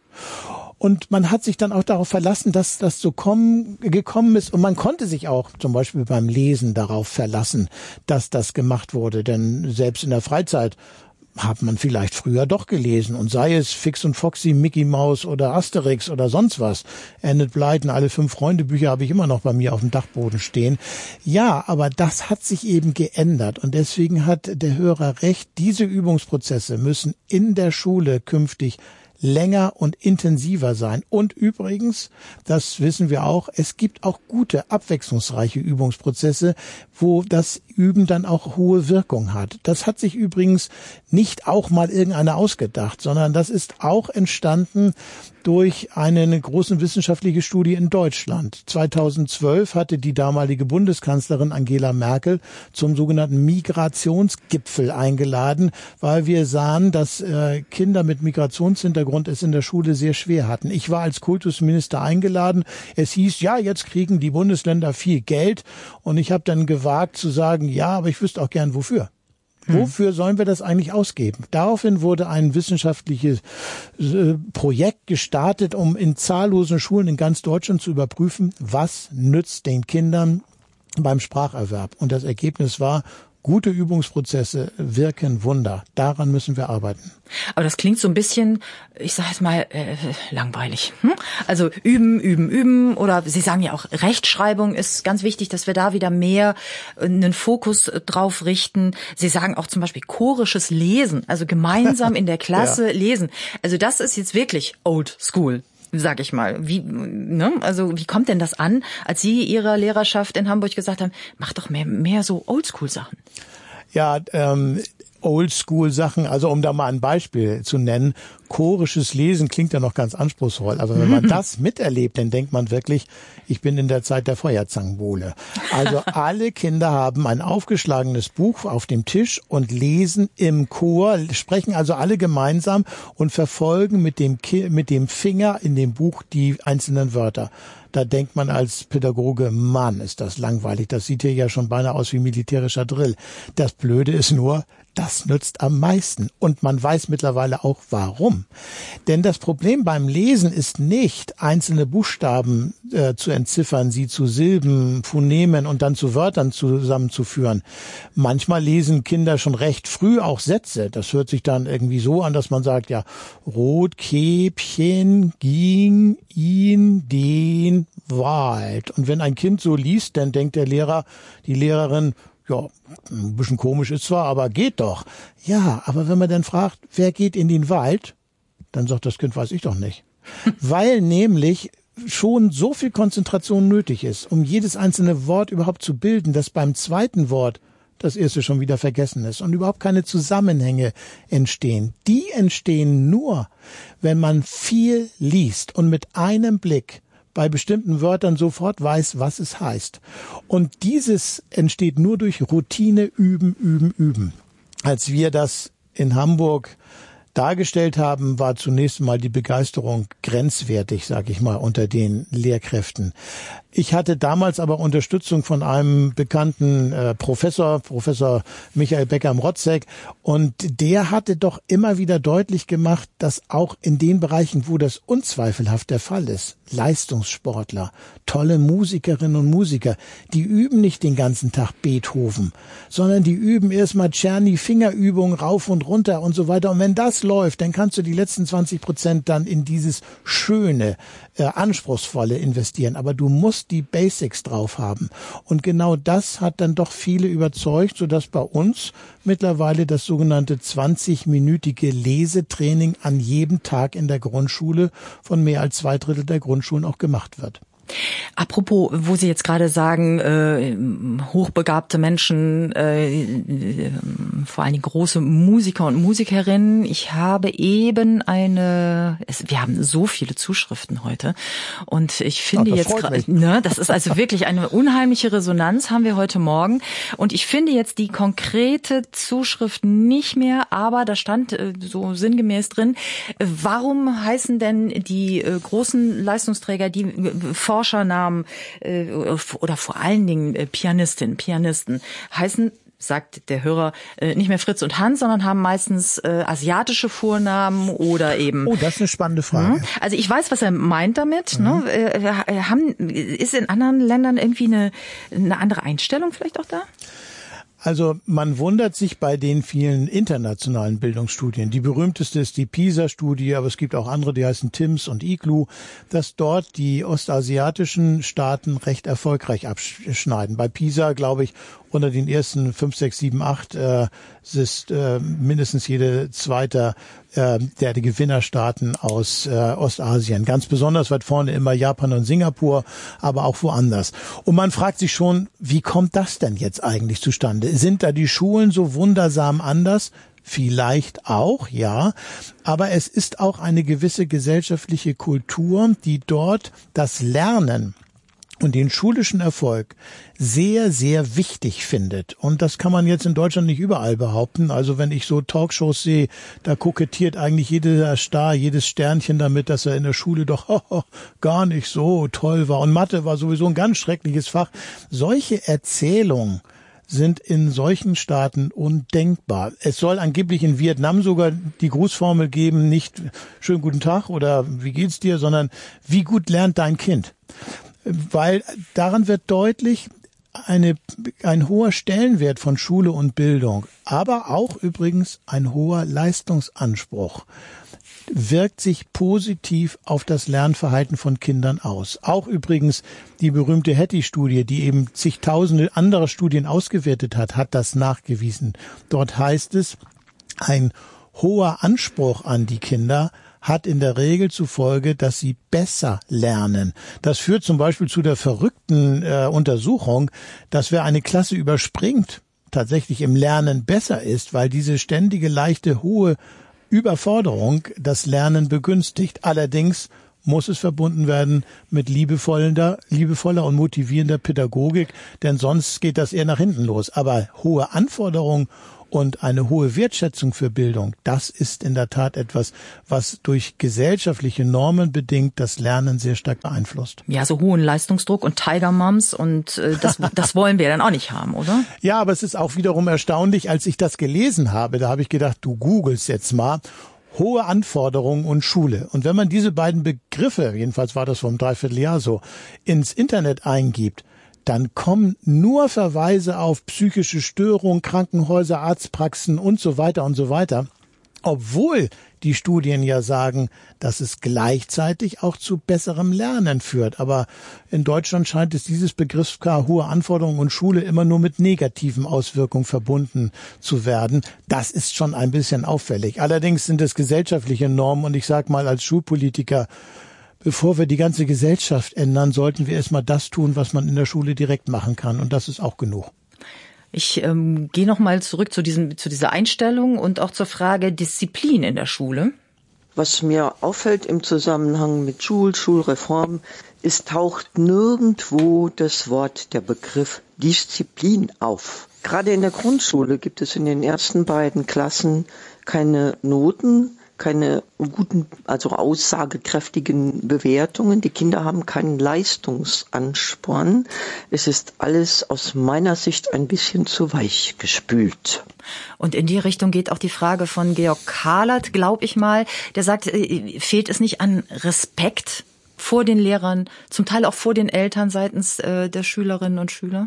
Und man hat sich dann auch darauf verlassen, dass das so kommen, gekommen ist. Und man konnte sich auch zum Beispiel beim Lesen darauf verlassen, dass das gemacht wurde. Denn selbst in der Freizeit hat man vielleicht früher doch gelesen. Und sei es Fix und Foxy, Mickey Mouse oder Asterix oder sonst was. Enid Blyton, alle fünf Freunde-Bücher habe ich immer noch bei mir auf dem Dachboden stehen. Ja, aber das hat sich eben geändert. Und deswegen hat der Hörer recht, diese Übungsprozesse müssen in der Schule künftig länger und intensiver sein. Und übrigens, das wissen wir auch, es gibt auch gute, abwechslungsreiche Übungsprozesse, wo das Üben dann auch hohe Wirkung hat. Das hat sich übrigens nicht auch mal irgendeiner ausgedacht, sondern das ist auch entstanden durch eine große wissenschaftliche Studie in Deutschland. zweitausendzwölf hatte die damalige Bundeskanzlerin Angela Merkel zum sogenannten Migrationsgipfel eingeladen, weil wir sahen, dass äh, Kinder mit Migrationshintergrund es in der Schule sehr schwer hatten. Ich war als Kultusminister eingeladen. Es hieß, ja, jetzt kriegen die Bundesländer viel Geld. Und ich habe dann gewagt zu sagen, ja, aber ich wüsste auch gern, wofür. Wofür sollen wir das eigentlich ausgeben? Daraufhin wurde ein wissenschaftliches äh, Projekt gestartet, um in zahllosen Schulen in ganz Deutschland zu überprüfen, was nützt den Kindern beim Spracherwerb. Und das Ergebnis war Gute Übungsprozesse wirken Wunder. Daran müssen wir arbeiten. Aber das klingt so ein bisschen, ich sage jetzt mal, äh, langweilig. Hm? Also üben, üben, üben. Oder Sie sagen ja auch, Rechtschreibung ist ganz wichtig, dass wir da wieder mehr einen Fokus drauf richten. Sie sagen auch zum Beispiel chorisches Lesen, also gemeinsam in der Klasse ja. lesen. Also das ist jetzt wirklich old school, sag ich mal. Wie, ne? Also wie kommt denn das an, als Sie Ihrer Lehrerschaft in Hamburg gesagt haben, mach doch mehr, mehr so Oldschool-Sachen? Ja, ähm, Oldschool-Sachen, also um da mal ein Beispiel zu nennen, chorisches Lesen klingt ja noch ganz anspruchsvoll, aber wenn man das miterlebt, dann denkt man wirklich, ich bin in der Zeit der Feuerzangenbowle. Also alle Kinder haben ein aufgeschlagenes Buch auf dem Tisch und lesen im Chor, sprechen also alle gemeinsam und verfolgen mit dem, Ki- mit dem Finger in dem Buch die einzelnen Wörter. Da denkt man als Pädagoge, Mann, ist das langweilig. Das sieht hier ja schon beinahe aus wie militärischer Drill. Das Blöde ist nur, das nützt am meisten. Und man weiß mittlerweile auch, warum. Denn das Problem beim Lesen ist nicht, einzelne Buchstaben äh, zu entziffern, sie zu Silben, Phonemen und dann zu Wörtern zusammenzuführen. Manchmal lesen Kinder schon recht früh auch Sätze. Das hört sich dann irgendwie so an, dass man sagt, ja, Rotkäppchen ging in den Wald. Und wenn ein Kind so liest, dann denkt der Lehrer, die Lehrerin, ja, ein bisschen komisch ist zwar, aber geht doch. Ja, aber wenn man dann fragt, wer geht in den Wald, dann sagt das Kind, weiß ich doch nicht. Weil nämlich schon so viel Konzentration nötig ist, um jedes einzelne Wort überhaupt zu bilden, dass beim zweiten Wort das erste schon wieder vergessen ist und überhaupt keine Zusammenhänge entstehen. Die entstehen nur, wenn man viel liest und mit einem Blick bei bestimmten Wörtern sofort weiß, was es heißt. Und dieses entsteht nur durch Routine, üben, üben, üben. Als wir das in Hamburg dargestellt haben, war zunächst mal die Begeisterung grenzwertig, sag ich mal, unter den Lehrkräften. Ich hatte damals aber Unterstützung von einem bekannten äh, Professor, Professor Michael Becker-Mrotzek, und der hatte doch immer wieder deutlich gemacht, dass auch in den Bereichen, wo das unzweifelhaft der Fall ist, Leistungssportler, tolle Musikerinnen und Musiker, die üben nicht den ganzen Tag Beethoven, sondern die üben erstmal Czerny-Fingerübungen rauf und runter und so weiter. Und wenn das läuft, dann kannst du die letzten zwanzig Prozent dann in dieses schöne, äh, anspruchsvolle investieren. Aber du musst die Basics drauf haben. Und genau das hat dann doch viele überzeugt, sodass bei uns mittlerweile das sogenannte zwanzig-minütige Lesetraining an jedem Tag in der Grundschule von mehr als zwei Drittel der Grundschulen auch gemacht wird. Apropos, wo Sie jetzt gerade sagen, äh, hochbegabte Menschen, äh, äh, vor allem große Musiker und Musikerinnen. Ich habe eben eine, es, wir haben so viele Zuschriften heute und ich finde Ach, jetzt gerade, ne, das ist also wirklich eine unheimliche Resonanz haben wir heute Morgen und ich finde jetzt die konkrete Zuschrift nicht mehr, aber da stand äh, so sinngemäß drin, äh, warum heißen denn die äh, großen Leistungsträger, die äh, Forschernamen äh, oder vor allen Dingen äh, Pianistinnen, Pianisten heißen, sagt der Hörer, äh, nicht mehr Fritz und Hans, sondern haben meistens äh, asiatische Vornamen oder eben... Oh, das ist eine spannende Frage. Also ich weiß, was er meint damit. Mhm. Ne? Äh, haben, ist in anderen Ländern irgendwie eine, eine andere Einstellung vielleicht auch da? Also man wundert sich bei den vielen internationalen Bildungsstudien. Die berühmteste ist die PISA-Studie, aber es gibt auch andere, die heißen T I M S und I G L U, dass dort die ostasiatischen Staaten recht erfolgreich abschneiden. Bei PISA, glaube ich, unter den ersten fünf, sechs, sieben, acht äh, ist äh, mindestens jede zweite äh, der die Gewinnerstaaten aus äh, Ostasien. Ganz besonders weit vorne immer Japan und Singapur, aber auch woanders. Und man fragt sich schon, wie kommt das denn jetzt eigentlich zustande? Sind da die Schulen so wundersam anders? Vielleicht auch, ja. Aber es ist auch eine gewisse gesellschaftliche Kultur, die dort das Lernen und den schulischen Erfolg sehr, sehr wichtig findet. Und das kann man jetzt in Deutschland nicht überall behaupten. Also wenn ich so Talkshows sehe, da kokettiert eigentlich jeder Star, jedes Sternchen damit, dass er in der Schule doch oh, oh, gar nicht so toll war. Und Mathe war sowieso ein ganz schreckliches Fach. Solche Erzählungen sind in solchen Staaten undenkbar. Es soll angeblich in Vietnam sogar die Grußformel geben, nicht schönen guten Tag oder wie geht's dir, sondern wie gut lernt dein Kind? Weil daran wird deutlich, eine, ein hoher Stellenwert von Schule und Bildung, aber auch übrigens ein hoher Leistungsanspruch wirkt sich positiv auf das Lernverhalten von Kindern aus. Auch übrigens die berühmte Hattie-Studie, die eben zigtausende andere Studien ausgewertet hat, hat das nachgewiesen. Dort heißt es, ein hoher Anspruch an die Kinder hat in der Regel zur Folge, dass sie besser lernen. Das führt zum Beispiel zu der verrückten äh, Untersuchung, dass wer eine Klasse überspringt, tatsächlich im Lernen besser ist, weil diese ständige, leichte, hohe Überforderung das Lernen begünstigt. Allerdings muss es verbunden werden mit liebevoller, liebevoller und motivierender Pädagogik, denn sonst geht das eher nach hinten los. Aber hohe Anforderungen und eine hohe Wertschätzung für Bildung, das ist in der Tat etwas, was durch gesellschaftliche Normen bedingt das Lernen sehr stark beeinflusst. Ja, so hohen Leistungsdruck und Tiger Moms und äh, das, das wollen wir dann auch nicht haben, oder? Ja, aber es ist auch wiederum erstaunlich, als ich das gelesen habe, da habe ich gedacht, du googelst jetzt mal hohe Anforderungen und Schule. Und wenn man diese beiden Begriffe, jedenfalls war das vor einem Dreivierteljahr so, ins Internet eingibt, dann kommen nur Verweise auf psychische Störungen, Krankenhäuser, Arztpraxen und so weiter und so weiter. Obwohl die Studien ja sagen, dass es gleichzeitig auch zu besserem Lernen führt. Aber in Deutschland scheint es dieses Begriffspaar hohe Anforderungen und Schule immer nur mit negativen Auswirkungen verbunden zu werden. Das ist schon ein bisschen auffällig. Allerdings sind es gesellschaftliche Normen und ich sage mal als Schulpolitiker, bevor wir die ganze Gesellschaft ändern, sollten wir erstmal das tun, was man in der Schule direkt machen kann. Und das ist auch genug. Ich ähm, gehe noch mal zurück zu diesem, zu dieser Einstellung und auch zur Frage Disziplin in der Schule. Was mir auffällt im Zusammenhang mit Schul, Schulreform, es taucht nirgendwo das Wort, der Begriff Disziplin auf. Gerade in der Grundschule gibt es in den ersten beiden Klassen keine Noten, keine guten, also aussagekräftigen Bewertungen. Die Kinder haben keinen Leistungsansporn. Es ist alles aus meiner Sicht ein bisschen zu weich gespült. Und in die Richtung geht auch die Frage von Georg Kahlert, glaube ich mal. Der sagt, fehlt es nicht an Respekt vor den Lehrern, zum Teil auch vor den Eltern seitens äh, der Schülerinnen und Schüler?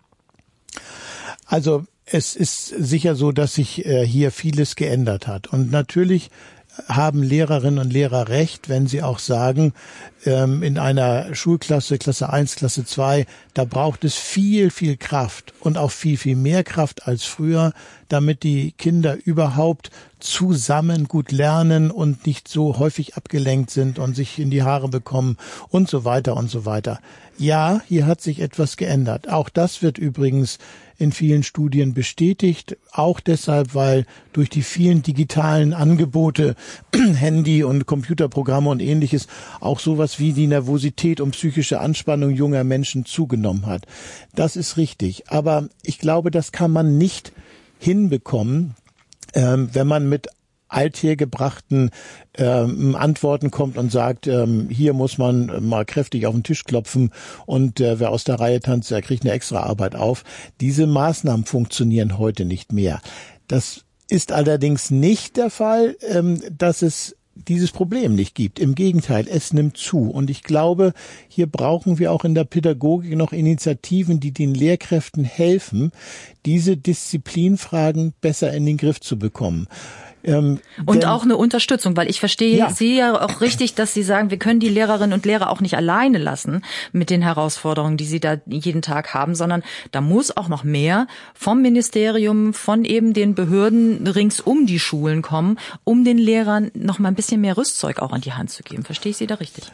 Also es ist sicher so, dass sich äh, hier vieles geändert hat. Und natürlich haben Lehrerinnen und Lehrer recht, wenn sie auch sagen, ähm, in einer Schulklasse, Klasse eins, Klasse zwei, da braucht es viel, viel Kraft und auch viel, viel mehr Kraft als früher, damit die Kinder überhaupt zusammen gut lernen und nicht so häufig abgelenkt sind und sich in die Haare bekommen und so weiter und so weiter. Ja, hier hat sich etwas geändert. Auch das wird übrigens in vielen Studien bestätigt, auch deshalb, weil durch die vielen digitalen Angebote, Handy und Computerprogramme und ähnliches, auch sowas wie die Nervosität und psychische Anspannung junger Menschen zugenommen hat. Das ist richtig, aber ich glaube, das kann man nicht hinbekommen, ähm, wenn man mit althergebrachten ähm, Antworten kommt und sagt, ähm, hier muss man mal kräftig auf den Tisch klopfen und äh, wer aus der Reihe tanzt, der kriegt eine extra Arbeit auf. Diese Maßnahmen funktionieren heute nicht mehr. Das ist allerdings nicht der Fall, ähm, dass es dieses Problem nicht gibt. Im Gegenteil, es nimmt zu. Und ich glaube, hier brauchen wir auch in der Pädagogik noch Initiativen, die den Lehrkräften helfen, diese Disziplinfragen besser in den Griff zu bekommen. Ähm, und auch eine Unterstützung, weil ich verstehe ja. Sie ja auch richtig, dass Sie sagen, wir können die Lehrerinnen und Lehrer auch nicht alleine lassen mit den Herausforderungen, die sie da jeden Tag haben, sondern da muss auch noch mehr vom Ministerium, von eben den Behörden rings um die Schulen kommen, um den Lehrern noch mal ein bisschen mehr Rüstzeug auch an die Hand zu geben. Verstehe ich Sie da richtig?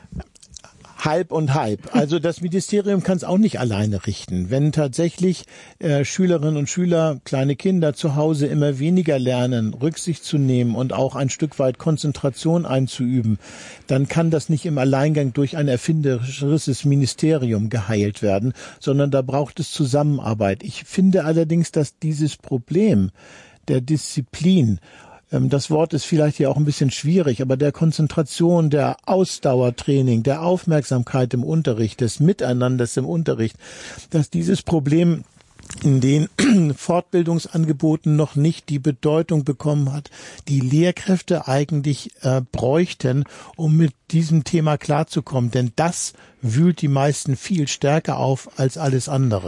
Halb und halb. Also das Ministerium kann es auch nicht alleine richten. Wenn tatsächlich äh, Schülerinnen und Schüler, kleine Kinder zu Hause immer weniger lernen, Rücksicht zu nehmen und auch ein Stück weit Konzentration einzuüben, dann kann das nicht im Alleingang durch ein erfinderisches Ministerium geheilt werden, sondern da braucht es Zusammenarbeit. Ich finde allerdings, dass dieses Problem der Disziplin, das Wort ist vielleicht hier auch ein bisschen schwierig, aber der Konzentration, der Ausdauertraining, der Aufmerksamkeit im Unterricht, des Miteinanders im Unterricht, dass dieses Problem in den Fortbildungsangeboten noch nicht die Bedeutung bekommen hat, die Lehrkräfte eigentlich äh, bräuchten, um mit diesem Thema klarzukommen. Denn das wühlt die meisten viel stärker auf als alles andere.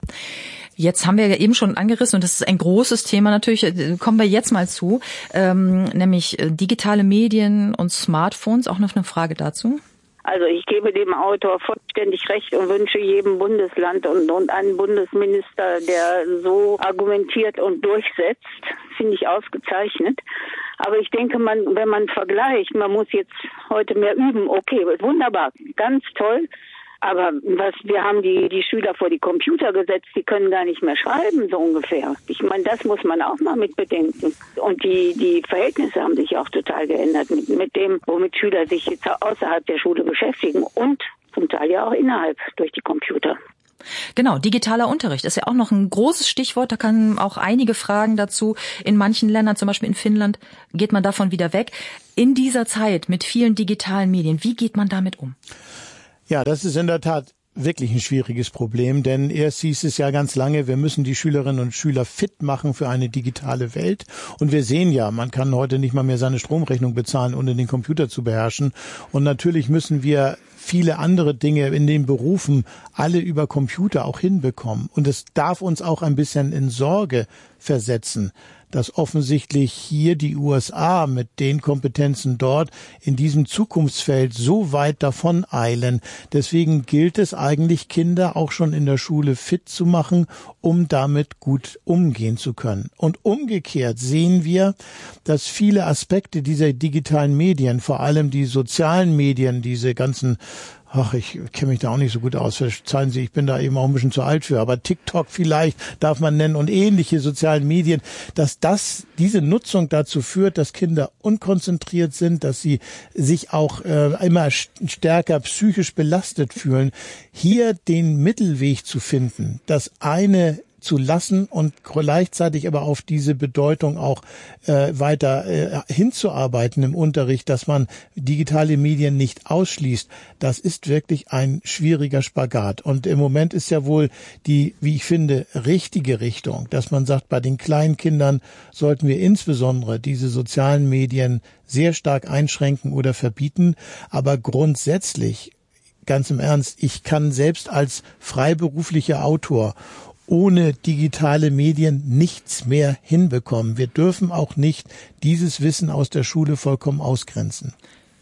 Jetzt haben wir ja eben schon angerissen, und das ist ein großes Thema natürlich, kommen wir jetzt mal zu, ähm, nämlich digitale Medien und Smartphones. Auch noch eine Frage dazu? Also ich gebe dem Autor vollständig recht und wünsche jedem Bundesland und, und einen Bundesminister, der so argumentiert und durchsetzt, finde ich ausgezeichnet. Aber ich denke, man, wenn man vergleicht, man muss jetzt heute mehr üben, okay, wunderbar, ganz toll. Aber was, wir haben die, die Schüler vor die Computer gesetzt, die können gar nicht mehr schreiben, so ungefähr. Ich meine, das muss man auch mal mit bedenken. Und die, die Verhältnisse haben sich auch total geändert mit, mit dem, womit Schüler sich jetzt außerhalb der Schule beschäftigen und zum Teil ja auch innerhalb durch die Computer. Genau, digitaler Unterricht ist ja auch noch ein großes Stichwort. Da kann auch einige Fragen dazu. In manchen Ländern, zum Beispiel in Finnland, geht man davon wieder weg. In dieser Zeit mit vielen digitalen Medien, wie geht man damit um? Ja, das ist in der Tat wirklich ein schwieriges Problem, denn erst hieß es ja ganz lange, wir müssen die Schülerinnen und Schüler fit machen für eine digitale Welt. Und wir sehen ja, man kann heute nicht mal mehr seine Stromrechnung bezahlen, ohne den Computer zu beherrschen. Und natürlich müssen wir viele andere Dinge in den Berufen alle über Computer auch hinbekommen. Und es darf uns auch ein bisschen in Sorge versetzen, dass offensichtlich hier die U S A mit den Kompetenzen dort in diesem Zukunftsfeld so weit davon eilen. Deswegen gilt es eigentlich, Kinder auch schon in der Schule fit zu machen, um damit gut umgehen zu können. Und umgekehrt sehen wir, dass viele Aspekte dieser digitalen Medien, vor allem die sozialen Medien, diese ganzen Ach, ich kenne mich da auch nicht so gut aus. Verzeihen Sie, ich bin da eben auch ein bisschen zu alt für. Aber TikTok vielleicht darf man nennen und ähnliche sozialen Medien, dass das, diese Nutzung dazu führt, dass Kinder unkonzentriert sind, dass sie sich auch äh, immer stärker psychisch belastet fühlen. Hier den Mittelweg zu finden, das eine zu lassen und gleichzeitig aber auf diese Bedeutung auch äh, weiter äh, hinzuarbeiten im Unterricht, dass man digitale Medien nicht ausschließt, das ist wirklich ein schwieriger Spagat. Und im Moment ist ja wohl die, wie ich finde, richtige Richtung, dass man sagt, bei den kleinen Kindern sollten wir insbesondere diese sozialen Medien sehr stark einschränken oder verbieten, aber grundsätzlich, ganz im Ernst, ich kann selbst als freiberuflicher Autor ohne digitale Medien nichts mehr hinbekommen. Wir dürfen auch nicht dieses Wissen aus der Schule vollkommen ausgrenzen.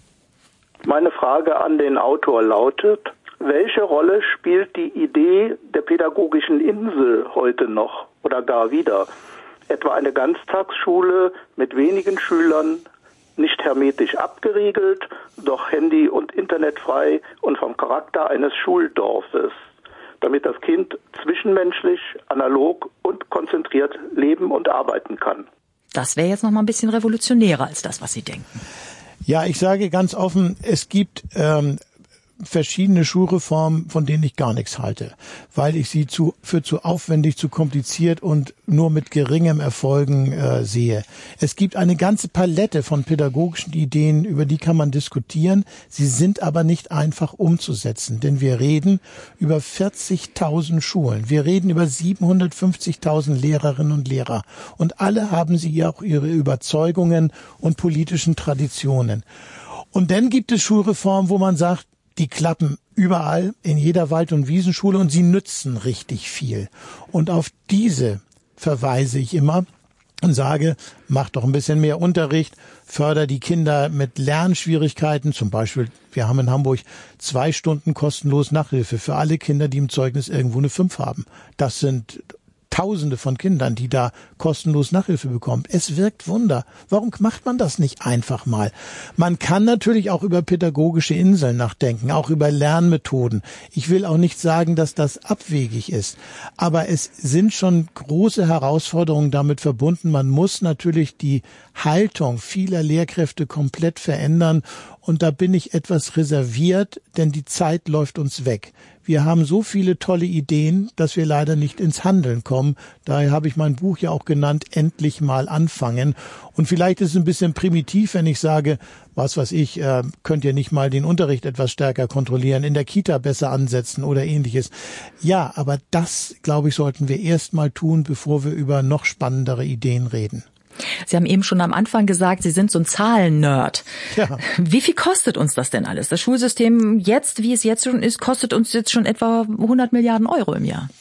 Meine Frage an den Autor lautet, welche Rolle spielt die Idee der pädagogischen Insel heute noch oder gar wieder? Etwa eine Ganztagsschule mit wenigen Schülern, nicht hermetisch abgeriegelt, doch handy- und internetfrei und vom Charakter eines Schuldorfes, damit das Kind zwischenmenschlich, analog und konzentriert leben und arbeiten kann. Das wäre jetzt noch mal ein bisschen revolutionärer als das, was Sie denken. Ja, ich sage ganz offen, es gibt ähm, verschiedene Schulreformen, von denen ich gar nichts halte, weil ich sie zu für zu aufwendig, zu kompliziert und nur mit geringem Erfolgen äh, sehe. Es gibt eine ganze Palette von pädagogischen Ideen, über die kann man diskutieren. Sie sind aber nicht einfach umzusetzen, denn wir reden über vierzigtausend Schulen. Wir reden über siebenhundertfünfzigtausend Lehrerinnen und Lehrer. Und alle haben sie auch ihre Überzeugungen und politischen Traditionen. Und dann gibt es Schulreformen, wo man sagt, die klappen überall in jeder Wald- und Wiesenschule und sie nützen richtig viel. Und auf diese verweise ich immer und sage, mach doch ein bisschen mehr Unterricht, förder die Kinder mit Lernschwierigkeiten. Zum Beispiel, wir haben in Hamburg zwei Stunden kostenlos Nachhilfe für alle Kinder, die im Zeugnis irgendwo eine fünf haben. Das sind Tausende von Kindern, die da kostenlos Nachhilfe bekommen. Es wirkt Wunder. Warum macht man das nicht einfach mal? Man kann natürlich auch über pädagogische Inseln nachdenken, auch über Lernmethoden. Ich will auch nicht sagen, dass das abwegig ist. Aber es sind schon große Herausforderungen damit verbunden. Man muss natürlich die Haltung vieler Lehrkräfte komplett verändern. Und da bin ich etwas reserviert, denn die Zeit läuft uns weg. Wir haben so viele tolle Ideen, dass wir leider nicht ins Handeln kommen. Daher habe ich mein Buch ja auch genannt, Endlich mal anfangen. Und vielleicht ist es ein bisschen primitiv, wenn ich sage, was weiß ich, äh, könnt ihr nicht mal den Unterricht etwas stärker kontrollieren, in der Kita besser ansetzen oder ähnliches. Ja, aber das, glaube ich, sollten wir erst mal tun, bevor wir über noch spannendere Ideen reden. Sie haben eben schon am Anfang gesagt, Sie sind so ein Zahlen-Nerd. Ja. Wie viel kostet uns das denn alles? Das Schulsystem jetzt, wie es jetzt schon ist, kostet uns jetzt schon etwa hundert Milliarden Euro im Jahr.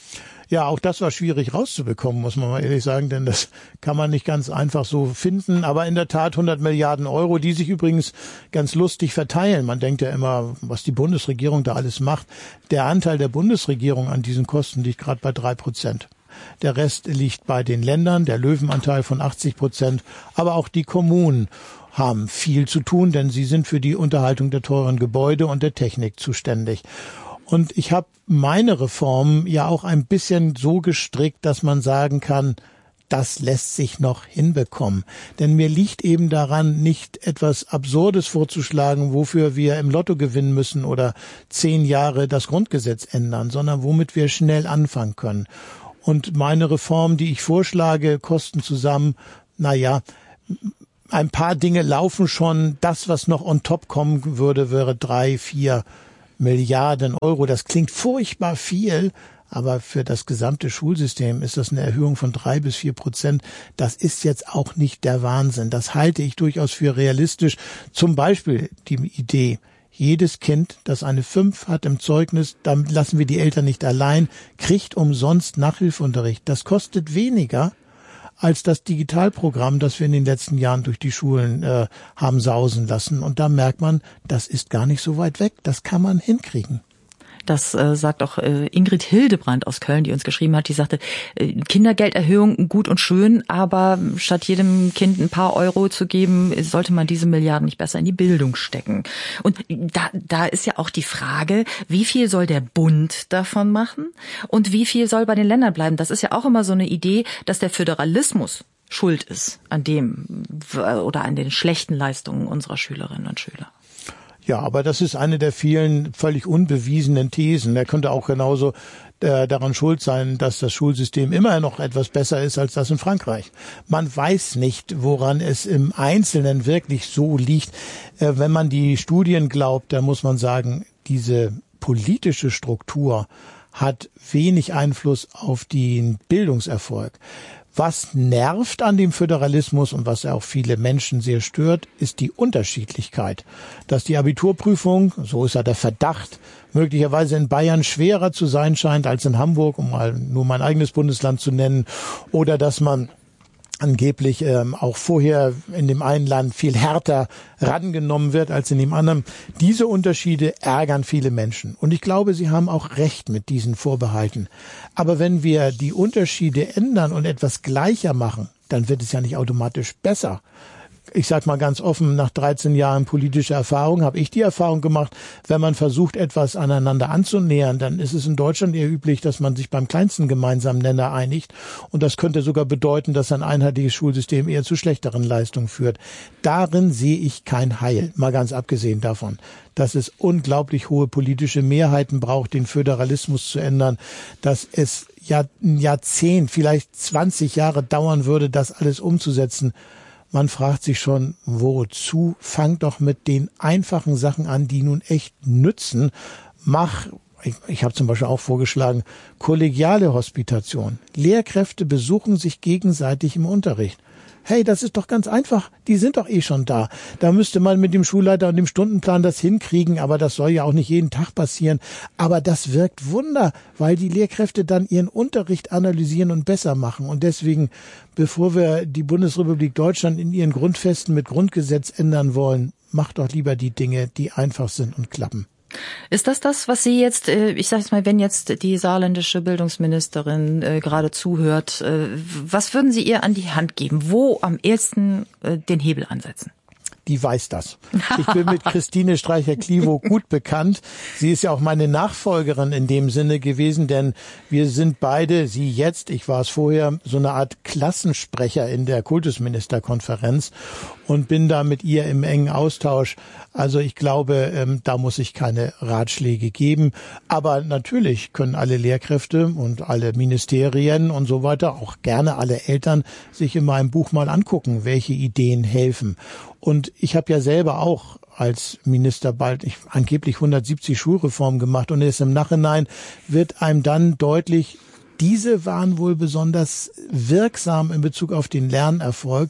Ja, auch das war schwierig rauszubekommen, muss man mal ehrlich sagen, denn das kann man nicht ganz einfach so finden. Aber in der Tat hundert Milliarden Euro, die sich übrigens ganz lustig verteilen. Man denkt ja immer, was die Bundesregierung da alles macht. Der Anteil der Bundesregierung an diesen Kosten liegt gerade bei drei Prozent. Der Rest liegt bei den Ländern, der Löwenanteil von achtzig Prozent. Aber auch die Kommunen haben viel zu tun, denn sie sind für die Unterhaltung der teuren Gebäude und der Technik zuständig. Und ich habe meine Reform ja auch ein bisschen so gestrickt, dass man sagen kann, das lässt sich noch hinbekommen. Denn mir liegt eben daran, nicht etwas Absurdes vorzuschlagen, wofür wir im Lotto gewinnen müssen oder zehn Jahre das Grundgesetz ändern, sondern womit wir schnell anfangen können. Und meine Reform, die ich vorschlage, kosten zusammen, na ja, ein paar Dinge laufen schon. Das, was noch on top kommen würde, wäre drei, vier Milliarden Euro. Das klingt furchtbar viel, aber für das gesamte Schulsystem ist das eine Erhöhung von drei bis vier Prozent. Das ist jetzt auch nicht der Wahnsinn. Das halte ich durchaus für realistisch. Zum Beispiel die Idee, jedes Kind, das eine fünf hat im Zeugnis, dann lassen wir die Eltern nicht allein, kriegt umsonst Nachhilfeunterricht. Das kostet weniger als das Digitalprogramm, das wir in den letzten Jahren durch die Schulen äh, haben sausen lassen. Und da merkt man, das ist gar nicht so weit weg. Das kann man hinkriegen. Das äh, sagt auch äh, Ingrid Hildebrand aus Köln, die uns geschrieben hat. Die sagte, äh, Kindergelderhöhung gut und schön, aber statt jedem Kind ein paar Euro zu geben, sollte man diese Milliarden nicht besser in die Bildung stecken. Und da, da ist ja auch die Frage, wie viel soll der Bund davon machen und wie viel soll bei den Ländern bleiben? Das ist ja auch immer so eine Idee, dass der Föderalismus schuld ist an dem oder an den schlechten Leistungen unserer Schülerinnen und Schüler. Ja, aber das ist eine der vielen völlig unbewiesenen Thesen. Er könnte auch genauso äh, daran schuld sein, dass das Schulsystem immer noch etwas besser ist als das in Frankreich. Man weiß nicht, woran es im Einzelnen wirklich so liegt. Äh, wenn man die Studien glaubt, dann muss man sagen, diese politische Struktur hat wenig Einfluss auf den Bildungserfolg. Was nervt an dem Föderalismus und was auch viele Menschen sehr stört, ist die Unterschiedlichkeit. Dass die Abiturprüfung, so ist ja der Verdacht, möglicherweise in Bayern schwerer zu sein scheint als in Hamburg, um mal nur mein eigenes Bundesland zu nennen, oder dass man angeblich ähm, auch vorher in dem einen Land viel härter rangenommen wird als in dem anderen. Diese Unterschiede ärgern viele Menschen. Und ich glaube, sie haben auch recht mit diesen Vorbehalten. Aber wenn wir die Unterschiede ändern und etwas gleicher machen, dann wird es ja nicht automatisch besser. Ich sage mal ganz offen, nach dreizehn Jahren politischer Erfahrung habe ich die Erfahrung gemacht, wenn man versucht, etwas aneinander anzunähern, dann ist es in Deutschland eher üblich, dass man sich beim kleinsten gemeinsamen Nenner einigt. Und das könnte sogar bedeuten, dass ein einheitliches Schulsystem eher zu schlechteren Leistungen führt. Darin sehe ich kein Heil, mal ganz abgesehen davon, dass es unglaublich hohe politische Mehrheiten braucht, den Föderalismus zu ändern, dass es ja ein Jahrzehnt, vielleicht zwanzig Jahre dauern würde, das alles umzusetzen. Man fragt sich schon, wozu? Fang doch mit den einfachen Sachen an, die nun echt nützen. Mach, ich, ich habe zum Beispiel auch vorgeschlagen, kollegiale Hospitation. Lehrkräfte besuchen sich gegenseitig im Unterricht. Hey, das ist doch ganz einfach. Die sind doch eh schon da. Da müsste man mit dem Schulleiter und dem Stundenplan das hinkriegen, aber das soll ja auch nicht jeden Tag passieren. Aber das wirkt Wunder, weil die Lehrkräfte dann ihren Unterricht analysieren und besser machen. Und deswegen, bevor wir die Bundesrepublik Deutschland in ihren Grundfesten mit Grundgesetz ändern wollen, macht doch lieber die Dinge, die einfach sind und klappen. Ist das das, was Sie jetzt, ich sage jetzt mal, wenn jetzt die saarländische Bildungsministerin äh, gerade zuhört, äh, was würden Sie ihr an die Hand geben? Wo am ehesten äh, den Hebel ansetzen? Die weiß das. Ich bin mit Christine Streicher-Klivo gut bekannt. Sie ist ja auch meine Nachfolgerin in dem Sinne gewesen, denn wir sind beide, sie jetzt, ich war es vorher, so eine Art Klassensprecher in der Kultusministerkonferenz und bin da mit ihr im engen Austausch. Also ich glaube, ähm, da muss ich keine Ratschläge geben. Aber natürlich können alle Lehrkräfte und alle Ministerien und so weiter, auch gerne alle Eltern, sich in meinem Buch mal angucken, welche Ideen helfen. Und ich habe ja selber auch als Minister bald ich, angeblich hundertsiebzig Schulreformen gemacht. Und erst im Nachhinein wird einem dann deutlich, diese waren wohl besonders wirksam in Bezug auf den Lernerfolg.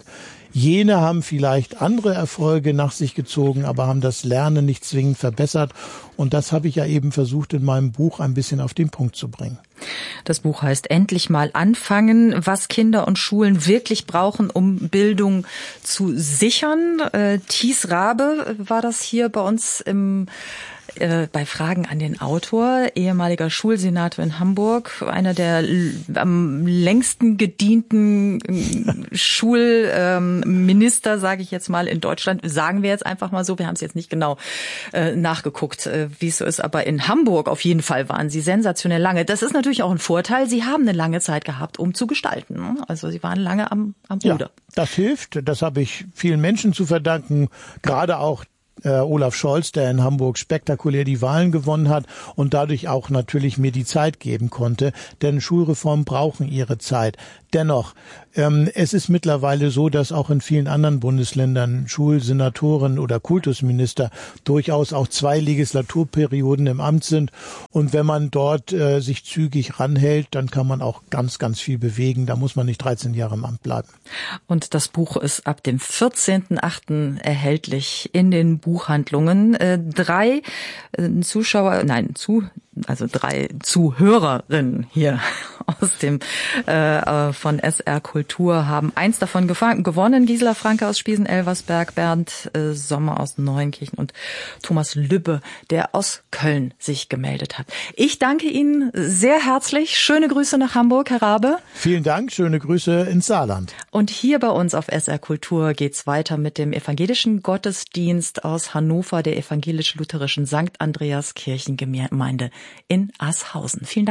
Jene haben vielleicht andere Erfolge nach sich gezogen, aber haben das Lernen nicht zwingend verbessert. Und das habe ich ja eben versucht, in meinem Buch ein bisschen auf den Punkt zu bringen. Das Buch heißt Endlich mal anfangen, was Kinder und Schulen wirklich brauchen, um Bildung zu sichern. Äh, Thies Rabe war das hier bei uns im äh, bei Fragen an den Autor, ehemaliger Schulsenator in Hamburg, einer der am längsten gedienten Schulminister, ähm, sage ich jetzt mal, in Deutschland. Sagen wir jetzt einfach mal so, wir haben es jetzt nicht genau äh, nachgeguckt, äh, wie es so ist, aber in Hamburg auf jeden Fall waren Sie sensationell lange. Das ist natürlich auch ein Vorteil. Sie haben eine lange Zeit gehabt, um zu gestalten. Also Sie waren lange am, am Ruder. Ja, das hilft. Das habe ich vielen Menschen zu verdanken, gerade auch Äh, Olaf Scholz, der in Hamburg spektakulär die Wahlen gewonnen hat und dadurch auch natürlich mir die Zeit geben konnte, denn Schulreformen brauchen ihre Zeit. Dennoch, ähm, es ist mittlerweile so, dass auch in vielen anderen Bundesländern Schulsenatoren oder Kultusminister durchaus auch zwei Legislaturperioden im Amt sind. Und wenn man dort äh, sich zügig ranhält, dann kann man auch ganz, ganz viel bewegen. Da muss man nicht dreizehn Jahre im Amt bleiben. Und das Buch ist ab dem vierzehnten achten erhältlich in den Buchhandlungen. Äh, drei äh, Zuschauer, nein, zu, also drei Zuhörerinnen hier aus dem äh, von S R Kultur haben eins davon gefangen, gewonnen. Gisela Franke aus Spiesen-Elversberg, Bernd äh, Sommer aus Neuenkirchen und Thomas Lübbe, der aus Köln sich gemeldet hat. Ich danke Ihnen sehr herzlich. Schöne Grüße nach Hamburg, Herr Rabe. Vielen Dank, schöne Grüße ins Saarland. Und hier bei uns auf S R Kultur geht's weiter mit dem evangelischen Gottesdienst aus Hannover, der evangelisch-lutherischen Sankt Andreas Kirchengemeinde in Ashausen. Vielen Dank.